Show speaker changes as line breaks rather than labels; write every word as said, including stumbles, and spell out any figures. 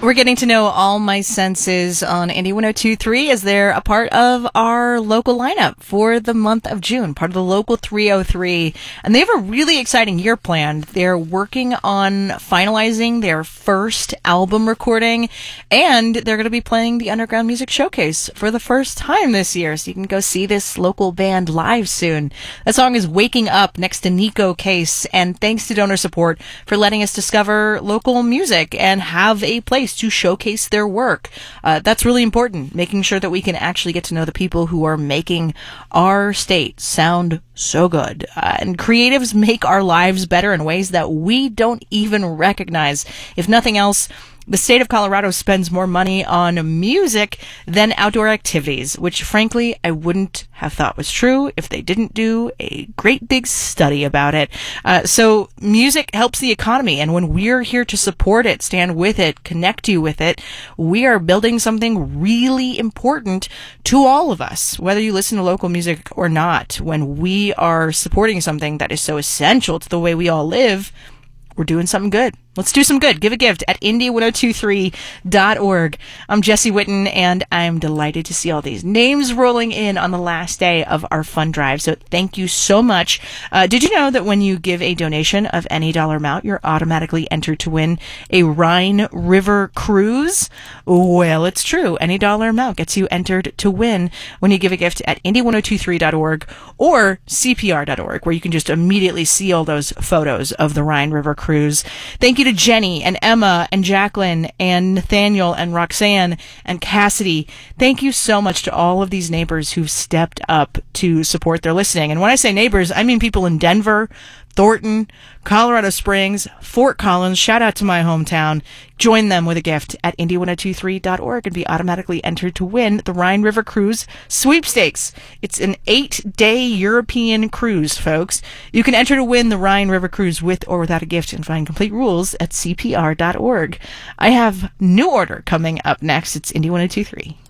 We're getting to know All My Senses on Indie one oh two point three as they're a part of our local lineup for the month of June, part of the Local three oh three. And they have a really exciting year planned. They're working on finalizing their first album recording, and they're going to be playing the Underground Music Showcase for the first time this year. So you can go see this local band live soon. That song is Waking Up, next to Nico Case. And thanks to donor support for letting us discover local music and have a place to showcase their work. Uh, that's really important, making sure that we can actually get to know the people who are making our state sound so good. Uh, and creatives make our lives better in ways that we don't even recognize. If nothing else, the state of Colorado spends more money on music than outdoor activities, which frankly I wouldn't have thought was true if they didn't do a great big study about it. Uh, so music helps the economy, and when we're here to support it, stand with it, connect you with it, we are building something really important to all of us, whether you listen to local music or not. When we are supporting something that is so essential to the way we all live, we're doing something good. Let's do some good. Give a gift at indie ten twenty-three dot org. I'm Jesse Witten, and I'm delighted to see all these names rolling in on the last day of our fund drive. So thank you so much. Uh, did you know that when you give a donation of any dollar amount, you're automatically entered to win a Rhine River cruise? Well, it's true. Any dollar amount gets you entered to win when you give a gift at indie ten twenty-three dot org or C P R dot org, where you can just immediately see all those photos of the Rhine River cruise. Thank you to Jenny and Emma and Jacqueline and Nathaniel and Roxanne and Cassidy. Thank you so much to all of these neighbors who've stepped up to support their listening. And when I say neighbors, I mean people in Denver, Thornton, Colorado Springs, Fort Collins. Shout out to my hometown. Join them with a gift at indie ten twenty-three dot org and be automatically entered to win the Rhine River Cruise Sweepstakes. It's an eight-day European cruise, folks. You can enter to win the Rhine River Cruise with or without a gift and find complete rules at C P R dot org. I have New Order coming up next. It's Indie ten twenty-three.